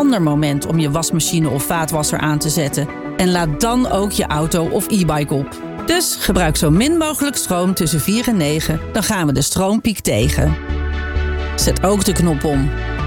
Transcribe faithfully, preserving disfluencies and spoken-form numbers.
ander moment om je wasmachine of vaatwasser aan te zetten. En laad dan ook je auto of e-bike op. Dus gebruik zo min mogelijk stroom tussen vier en negen, dan gaan we de stroompiek tegen. Zet ook de knop om.